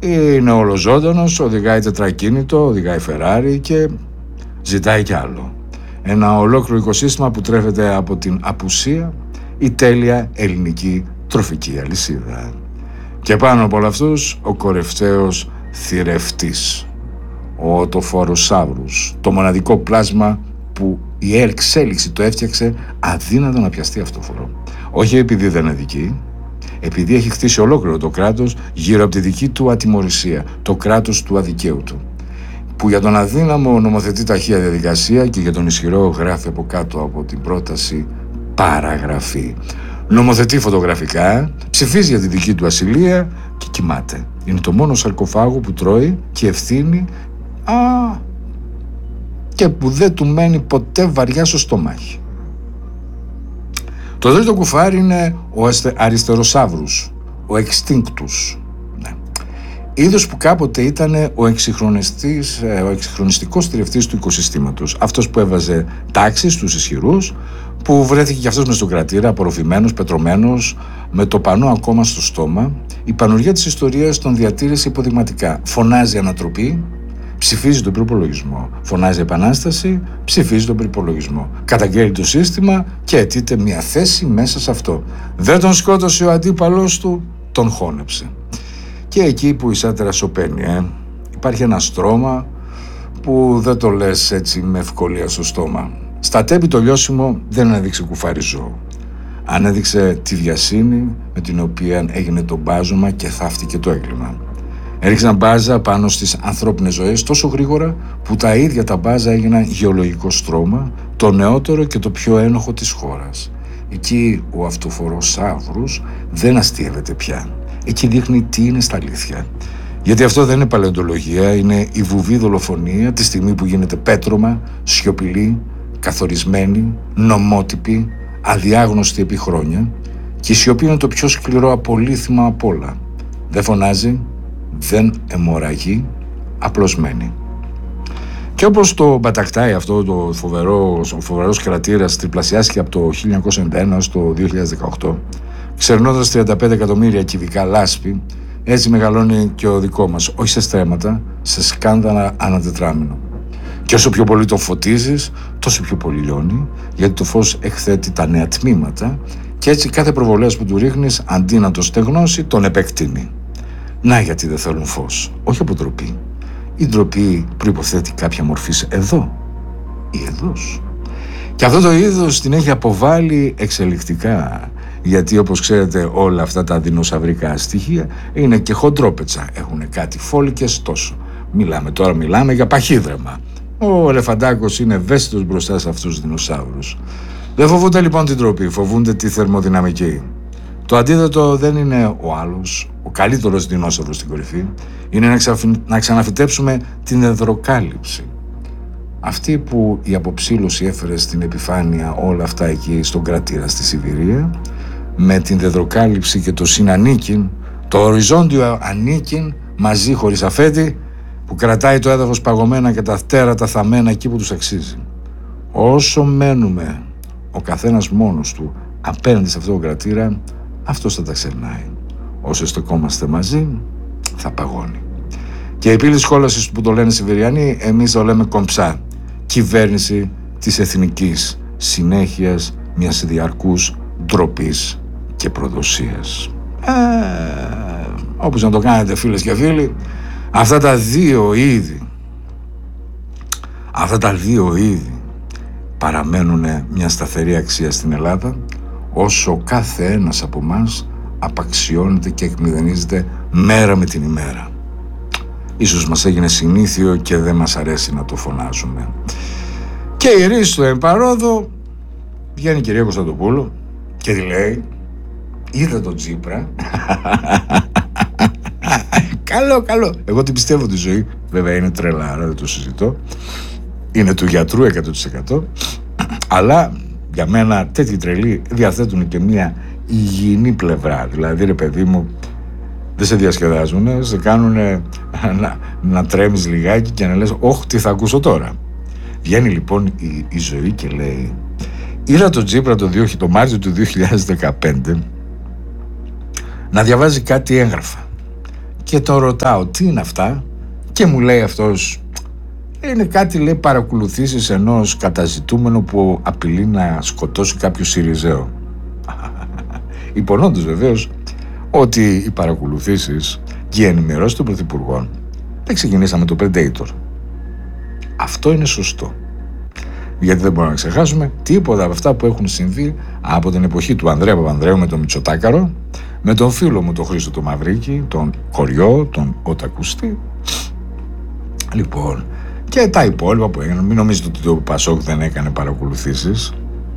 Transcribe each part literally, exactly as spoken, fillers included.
Είναι ολοζώντανος, οδηγάει τετρακίνητο, οδηγάει Φεράρι και ζητάει κι άλλο. Ένα ολόκληρο οικοσύστημα που τρέφεται από την απουσία η τέλεια ελληνική τροφική αλυσίδα. Και πάνω από όλα αυτούς ο κορυφαίος θηρευτής, ο οτοφοροσαύρους, το μοναδικό πλάσμα που η εξέλιξη το έφτιαξε αδύνατο να πιαστεί αυτόφορο. Όχι επειδή δεν είναι δική, επειδή έχει χτίσει ολόκληρο το κράτος γύρω από τη δική του ατιμωρησία, το κράτος του αδικαίου του, που για τον αδύναμο νομοθετεί ταχεία διαδικασία και για τον ισχυρό γράφει από κάτω από την πρόταση παραγραφή. Νομοθετεί φωτογραφικά, ψηφίζει για τη δική του ασυλία και κοιμάται. Είναι το μόνο σαρκοφάγο που τρώει και ευθύνη α, και που δεν του μένει ποτέ βαριά στο στομάχι. Το τρίτο κουφάρι είναι ο αριστεροσαύρους, ο εξτίνκτους. Ναι. Είδος που κάποτε ήταν ο, ο εξυγχρονιστικός θηρευτής του οικοσυστήματος. Αυτός που έβαζε τάξη στους ισχυρούς, που βρέθηκε κι αυτός μες στον κρατήρα, απορροφημένος, πετρωμένος, με το πανό ακόμα στο στόμα. Η πανουργία της ιστορίας τον διατήρησε υποδειγματικά. Φωνάζει ανατροπή, ψηφίζει τον προϋπολογισμό. Φωνάζει επανάσταση, ψηφίζει τον προϋπολογισμό. Καταγγέλει το σύστημα και αιτείται μια θέση μέσα σε αυτό. Δεν τον σκότωσε ο αντίπαλος του, τον χώνεψε. Και εκεί που η σάτερα σωπαίνει, ε, υπάρχει ένα στρώμα που δεν το λες έτσι με ευκολία στο στόμα. Στα τέμπη το λιώσιμο δεν ανέδειξε κουφάρι ζώο. Ανέδειξε τη βιασύνη με την οποία έγινε το μπάζωμα και θαύτηκε το έγκλημα. Έριξαν μπάζα πάνω στις ανθρώπινες ζωές τόσο γρήγορα που τα ίδια τα μπάζα έγιναν γεωλογικό στρώμα, το νεότερο και το πιο ένοχο της χώρας. Εκεί ο αυτοφοροσαύρους δεν αστείευεται πια. Εκεί δείχνει τι είναι στα αλήθεια. Γιατί αυτό δεν είναι παλαιοντολογία, είναι η βουβή δολοφονία τη στιγμή που γίνεται πέτρωμα, σιωπηλή, καθορισμένη, νομότυπη, αδιάγνωστη επί χρόνια, και η σιωπή είναι το πιο σκληρό απολύθημα απ' όλα. Δεν φωνάζει, δεν αιμορραγεί, απλώς μένει. Και όπως το Μπατακτάι, αυτό το φοβερό, ο φοβερός κρατήρας, τριπλασιάστηκε από το χίλια εννιακόσια ενενήντα ένα στο δύο χιλιάδες δεκαοκτώ, ξερνώντας τριάντα πέντε εκατομμύρια κυβικά λάσπη, έτσι μεγαλώνει και ο δικό μας, όχι σε στρέμματα, σε σκάνδαλα ανατετράμινο. Και όσο πιο πολύ το φωτίζεις, τόσο πιο πολύ λιώνει, γιατί το φως εκθέτει τα νέα τμήματα και έτσι κάθε προβολέας που του ρίχνεις, αντί να το στεγνώσει, τον επεκτείνει. Να γιατί δεν θέλουν φως, όχι από ντροπή. Η ντροπή προϋποθέτει κάποια μορφή εδώ ή εδώς. Και αυτό το είδος την έχει αποβάλει εξελικτικά, γιατί όπως ξέρετε όλα αυτά τα δεινοσαυρικά στοιχεία είναι και χοντρόπετσα, έχουν κάτι φόλικες τόσο. Μιλάμε τώρα, μιλάμε για παχύδρεμα. Ο ελεφαντάκος είναι ευαίσθητος μπροστά σε αυτούς τους δεινοσαύρους. Δεν φοβούνται λοιπόν την ντροπή, φοβούνται τη θερμοδυναμική. Το αντίθετο δεν είναι ο άλλος, ο καλύτερος δεινόσαυρος στην κορυφή, είναι να, ξαφ... να ξαναφυτέψουμε την εδροκάλυψη. Αυτή που η αποψήλωση έφερε στην επιφάνεια όλα αυτά εκεί στον κρατήρα στη Σιβηρία, με την δεδροκάλυψη και το συνανίκην, το οριζόντιο ανίκην μαζί χωρίς αφέτη, που κρατάει το έδαφος παγωμένα και τα τέρατα θαμμένα εκεί που τους αξίζει. Όσο μένουμε ο καθένας μόνος του απέναντι σε αυτό το κρατήρα, αυτός θα τα ξερνάει. Όσο στεκόμαστε μαζί, θα παγώνει. Και η πύλη της κόλασης που το λένε Σιβηριανοί, εμείς το λέμε κομψά. Κυβέρνηση της εθνικής συνέχειας μιας διαρκούς ντροπής και προδοσίας. Ε, όπως να το κάνετε φίλες και φίλοι, αυτά τα δύο είδη, αυτά τα δύο είδη παραμένουν μια σταθερή αξία στην Ελλάδα, όσο κάθε ένας από εμάς απαξιώνεται και εκμηδενίζεται μέρα με την ημέρα. Ίσως μας έγινε συνήθιο και δεν μας αρέσει να το φωνάζουμε. Και η ρίση του εμπαρόδο βγαίνει η κυρία Κωνσταντοπούλου και τη λέει, είδα τον Τσίπρα. Καλό, καλό. Εγώ την πιστεύω τη ζωή. Βέβαια είναι τρελά, δεν το συζητώ. Είναι του γιατρού εκατό τοις εκατό. Αλλά για μένα τέτοιοι τρελοί διαθέτουν και μια υγιεινή πλευρά. Δηλαδή ρε παιδί μου, δεν σε διασκεδάζουν, σε κάνουν να, να τρέμεις λιγάκι και να λες όχ, τι θα ακούσω τώρα. Βγαίνει λοιπόν η, η ζωή και λέει, είδα τον Τσίπρα το, το Μάρτιο του δύο χιλιάδες δεκαπέντε να διαβάζει κάτι έγγραφα και τον ρωτάω τι είναι αυτά και μου λέει αυτός, είναι κάτι, λέει, παρακολουθήσεις ενός καταζητούμενου που απειλεί να σκοτώσει κάποιο Συριζέο. Υπονοώντας βεβαίως ότι οι παρακολουθήσεις και οι ενημερώσεις των πρωθυπουργών δεν ξεκινήσαμε το Predator. Αυτό είναι σωστό. Γιατί δεν μπορούμε να ξεχάσουμε τίποτα από αυτά που έχουν συμβεί από την εποχή του Ανδρέα Παπανδρέου με τον Μητσοτάκαρο, με τον φίλο μου τον Χρήστο τον Μαυρίκη, τον Κοριό, τον Οτακουστή. Λοιπόν, και τα υπόλοιπα που έγιναν. Μην νομίζετε ότι το Πασόκ δεν έκανε παρακολουθήσεις.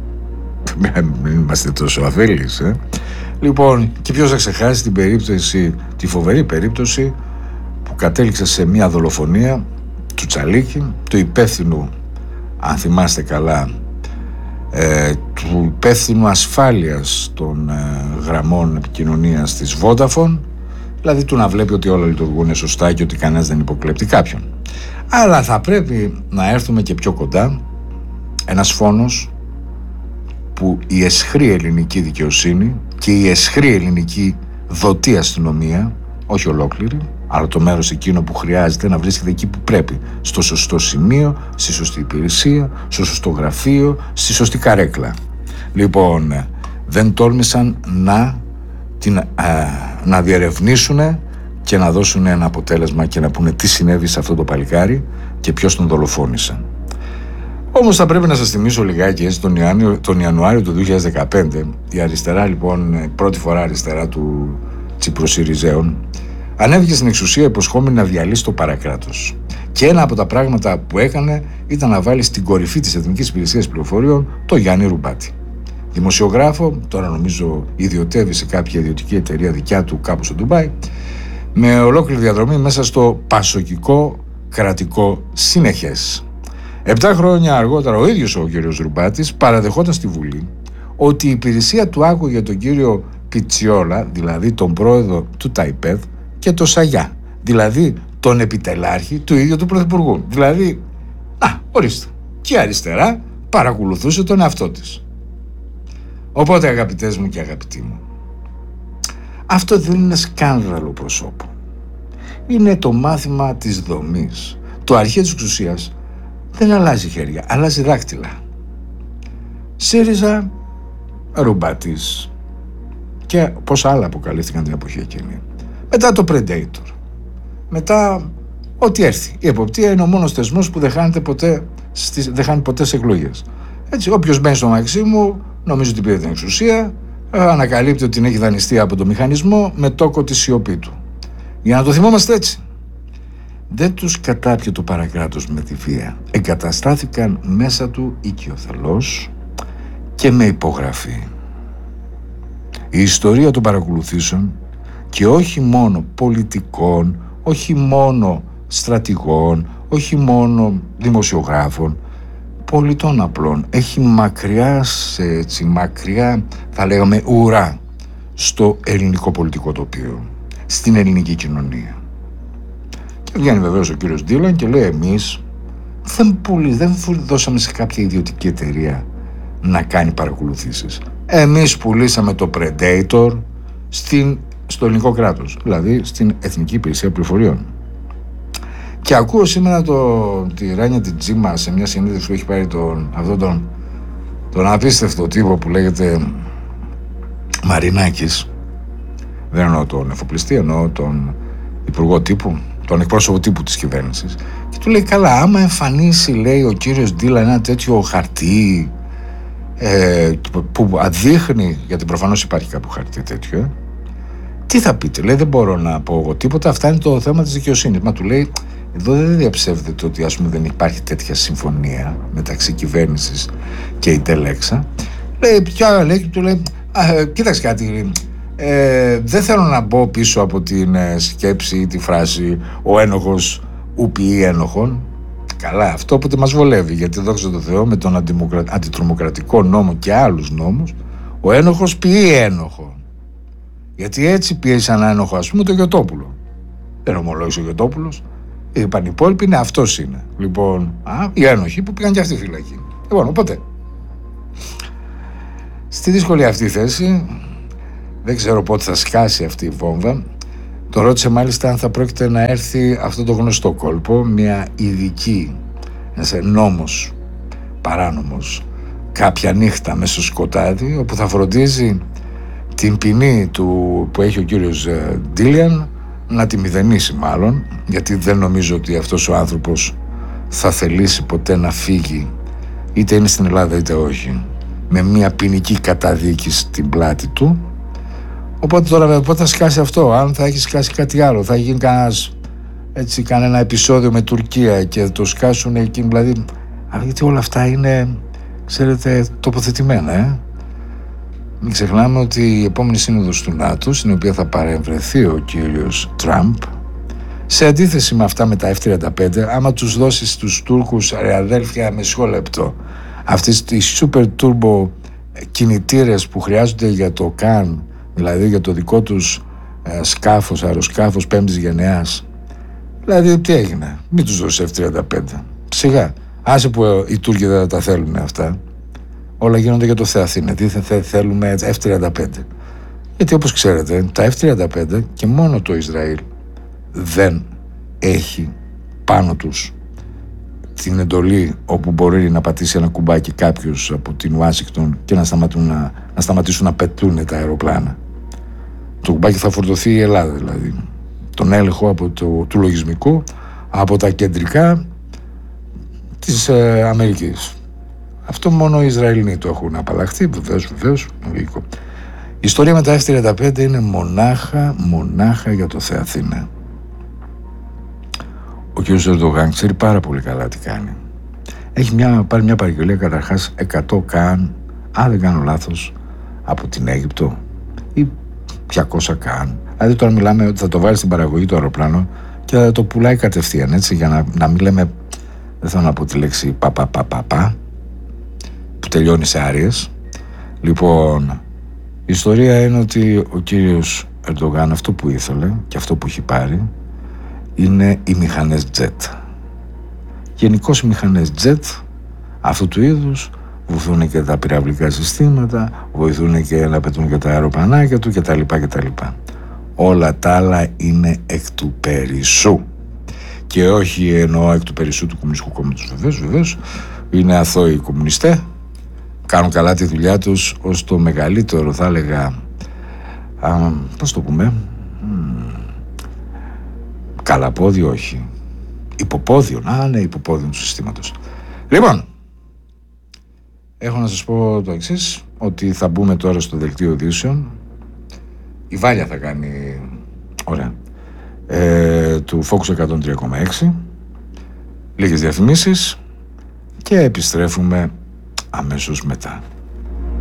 Μην είμαστε τόσο αφέλεις, ε. Λοιπόν, και ποιος θα ξεχάσει την περίπτωση, τη φοβερή περίπτωση που κατέληξε σε μια δολοφονία του Τσαλίκη, του υπεύθυνου, αν θυμάστε καλά, ε, του υπεύθυνου ασφάλειας των ε, γραμμών επικοινωνίας της Vodafone, δηλαδή του να βλέπει ότι όλα λειτουργούν σωστά και ότι κανένας δεν υποκλέπτει κάποιον. Αλλά θα πρέπει να έρθουμε και πιο κοντά, ένας φόνος που η αισχρή ελληνική δικαιοσύνη και η αισχρή ελληνική δοτή αστυνομία, όχι ολόκληρη, αλλά το μέρος εκείνο που χρειάζεται να βρίσκεται εκεί που πρέπει, στο σωστό σημείο, στη σωστή υπηρεσία, στο σωστό γραφείο, στη σωστή καρέκλα. Λοιπόν, δεν τόλμησαν να, την, α, να διερευνήσουν και να δώσουν ένα αποτέλεσμα και να πούνε τι συνέβη σε αυτό το παλικάρι και ποιος τον δολοφόνησε. Όμως θα πρέπει να σας θυμίσω λιγάκι, έτσι, τον, Ιανουάριο, τον Ιανουάριο του δύο χιλιάδες δεκαπέντε, η αριστερά, λοιπόν, πρώτη φορά αριστερά του Τσιπροσυριζέων, ανέβηκε στην εξουσία υποσχόμενη να διαλύσει το παρακράτος. Και ένα από τα πράγματα που έκανε ήταν να βάλει στην κορυφή της Εθνικής Υπηρεσίας Πληροφοριών το Γιάννη Ρουμπάτη. Δημοσιογράφο, τώρα νομίζω ιδιωτεύει σε κάποια ιδιωτική εταιρεία δικιά του κάπου στο Ντουμπάι, με ολόκληρη διαδρομή μέσα στο πασοκικό κρατικό συνεχές. Επτά χρόνια αργότερα ο ίδιος ο κύριος Ρουμπάτης παραδεχόταν στη Βουλή ότι η υπηρεσία του άκουγε τον κύριο Πιτσιόλα, δηλαδή τον πρόεδρο του ΤΑΙΠΕΔ, και το Σαγιά, δηλαδή τον επιτελάρχη του ίδιου του πρωθυπουργού. Δηλαδή, να, ορίστε, και η αριστερά παρακολουθούσε τον εαυτό της. Οπότε, αγαπητές μου και αγαπητοί μου, αυτό δεν είναι σκάνδαλο προσώπου. Είναι το μάθημα της δομής. Το αρχείο της εξουσίας δεν αλλάζει χέρια, αλλάζει δάκτυλα. ΣΥΡΙΖΑ, Ρουμπάτης και πόσα άλλα αποκαλύφθηκαν την εποχή εκείνη. Μετά το Predator. Μετά ό,τι έρθει. Η εποπτεία είναι ο μόνος θεσμός που δεν χάνεται ποτέ, στις, δεν χάνει ποτέ σε εκλογές. Έτσι, όποιος μπαίνει στο Μαξίμου, νομίζω ότι πήρε την εξουσία, ανακαλύπτει ότι την έχει δανειστεί από το μηχανισμό με τόκο τη σιωπή του. Για να το θυμόμαστε έτσι. Δεν τους κατάπιε το παρακράτος με τη βία. Εγκαταστάθηκαν μέσα του οικειοθελώς και με υπογραφή. Η ιστορία των παρακολουθήσεων, και όχι μόνο πολιτικών, όχι μόνο στρατηγών, όχι μόνο δημοσιογράφων, πολιτών απλών, έχει μακριά, σε, έτσι, μακριά θα λέγαμε ουρά στο ελληνικό πολιτικό τοπίο, στην ελληνική κοινωνία. Και βγαίνει βεβαίως ο κύριος Ντίλαν και λέει, εμείς δεν, πολύ, δεν δώσαμε σε κάποια ιδιωτική εταιρεία να κάνει παρακολουθήσεις. Εμείς πουλήσαμε το Predator στην, στο ελληνικό κράτος, δηλαδή στην Εθνική Υπηρεσία Πληροφοριών. Και ακούω σήμερα το, τη Ράνια την Τζίμα σε μια συνέντευξη που έχει πάρει τον, αυτόν τον, τον απίστευτο τύπο που λέγεται Μαρινάκης. Δεν εννοώ τον εφοπλιστή, εννοώ τον υπουργό τύπου, τον εκπρόσωπο τύπου της κυβέρνησης. Και του λέει, καλά, άμα εμφανίσει, λέει, ο κύριος Ντίλα ένα τέτοιο χαρτί ε, που αδείχνει, γιατί προφανώς υπάρχει κάπου χαρτί τέτοιο, ε, τι θα πείτε? Λέει, δεν μπορώ να πω εγώ τίποτα, αυτά είναι το θέμα της δικαιοσύνης. Μα του λέει, εδώ δεν διαψεύδεται ότι, ας πούμε, δεν υπάρχει τέτοια συμφωνία μεταξύ κυβέρνησης και η Τελέξα. Λέει, ποια, λέει, του λέει, α, κοίταξε κάτι, ε, δεν θέλω να μπω πίσω από την ε, σκέψη ή τη φράση «ο ένοχος ουπιεί ένοχον». Καλά, αυτό όποτε μας βολεύει, γιατί δόξα τω Θεώ με τον αντιμοκρα... αντιτρομοκρατικό νόμο και άλλους νόμους, ο ένοχος ποιεί ένοχο. Γιατί έτσι πίεσε ένα ένοχο, ας πούμε, το Γιωτόπουλο. Δεν ομολόγησε ο Γιωτόπουλος. Είπαν οι υπόλοιποι, είναι αυτός είναι. Λοιπόν, α, οι ένοχοι που πήγαν και αυτή φυλακή. Λοιπόν, οπότε, στη δύσκολη αυτή θέση, δεν ξέρω πότε θα σκάσει αυτή η βόμβα, Το ρώτησε μάλιστα αν θα πρόκειται να έρθει αυτό το γνωστό κόλπο, μια ειδική, ένας νόμος παράνομος, κάποια νύχτα μέσα στο σκοτάδι, όπου θα φροντίζει την ποινή του που έχει ο κύριος Ντίλιαν να τη μηδενίσει μάλλον, γιατί δεν νομίζω ότι αυτός ο άνθρωπος θα θελήσει ποτέ να φύγει, είτε είναι στην Ελλάδα είτε όχι, με μια ποινική καταδίκη στην πλάτη του. Οπότε τώρα πότε θα σκάσει αυτό, αν θα έχει σκάσει κάτι άλλο, θα γίνει κανένας, έτσι, κανένα επεισόδιο με Τουρκία και το σκάσουν εκεί, δηλαδή, γιατί όλα αυτά είναι, ξέρετε, τοποθετημένα, ε. Μην ξεχνάμε ότι η επόμενη σύνοδος του ΝΑΤΟ, στην οποία θα παρεμβρεθεί ο κύριος Τραμπ, σε αντίθεση με αυτά με τα εφ τριάντα πέντε, άμα τους δώσεις στους Τούρκους, ρε αδέλφια, μισό λεπτό, αυτές τις super turbo κινητήρες που χρειάζονται για το καν, δηλαδή για το δικό τους ε, σκάφος, αεροσκάφος πέμπτης γενεάς, δηλαδή τι έγινε, μην τους δώσεις εφ τριάντα πέντε, σιγά, άσε που ε, οι Τούρκοι δεν τα θέλουν αυτά. Όλα γίνονται για το Θεαθήνε. Τι θε, θέλουμε εφ τριάντα πέντε. Γιατί όπως ξέρετε, τα εφ τριάντα πέντε και μόνο το Ισραήλ δεν έχει πάνω τους την εντολή όπου μπορεί να πατήσει ένα κουμπάκι κάποιος από την Ουάσιγκτον και να σταματήσουν να, να, σταματήσουν να πετούν τα αεροπλάνα. Το κουμπάκι θα φορτωθεί η Ελλάδα, δηλαδή. Τον έλεγχο από το, του λογισμικού από τα κεντρικά της ε, Αμερικής. Αυτό μόνο οι Ισραηλοί το έχουν απαλλαχθεί, βεβαίως, βεβαίως, λογικό. Η ιστορία με τα εφ τριάντα πέντε είναι μονάχα, μονάχα για το Θεαθήνε. Ο κ. Ερντογάν ξέρει πάρα πολύ καλά τι κάνει. Έχει μια, πάρει μια παραγγελία καταρχάς εκατό καν, αν δεν κάνω λάθος, από την Αίγυπτο ή διακόσια καν. Δηλαδή τώρα μιλάμε ότι θα το βάλει στην παραγωγή του αεροπλάνου και θα το πουλάει κατευθείαν, έτσι, για να, να μην λέμε, δεν θέλω να πω τη λέξη πα πα πα πα πα, που τελειώνει σε άριες. Λοιπόν, η ιστορία είναι ότι ο κύριος Ερντογάν αυτό που ήθελε και αυτό που έχει πάρει είναι οι μηχανές jet. Γενικώς οι μηχανές jet αυτού του είδους βοηθούν και τα πυραυλικά συστήματα, βοηθούν και να πετούν και τα αεροπλανάκια του κτλ. κτλ. Όλα τα άλλα είναι εκ του περισσού. Και όχι εννοώ εκ του περισσού του Κομμουνιστικού Κόμματος, βεβαίως, βεβαίως. Είναι αθώοι οι κομμουνιστές. Κάνουν καλά τη δουλειά τους ως το μεγαλύτερο, θα έλεγα, α, πώς το πούμε, μ, καλαπόδιο, όχι, υποπόδιο, να ναι, υποπόδιο του συστήματος. Λοιπόν, έχω να σας πω το εξής, ότι θα μπούμε τώρα στο δελτίο ειδήσεων. Η Βάλια θα κάνει, ωραία, ε, του Focus εκατόν τρία κόμμα έξι, λίγες διαφημίσεις και επιστρέφουμε αμέσως μετά.